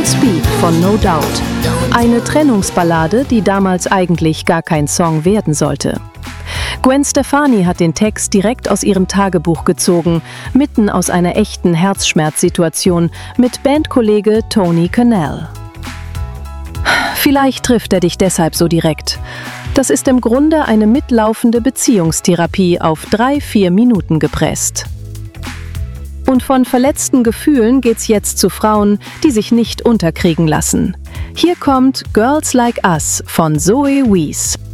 Speed von No Doubt. Eine Trennungsballade, die damals eigentlich gar kein Song werden sollte. Gwen Stefani hat den Text direkt aus ihrem Tagebuch gezogen, mitten aus einer echten Herzschmerzsituation mit Bandkollege Tony Kanal. Vielleicht trifft er dich deshalb so direkt. Das ist im Grunde eine mitlaufende Beziehungstherapie auf 3-4 Minuten gepresst. Und von verletzten Gefühlen geht's jetzt zu Frauen, die sich nicht unterkriegen lassen. Hier kommt Girls Like Us von Zoe Wees.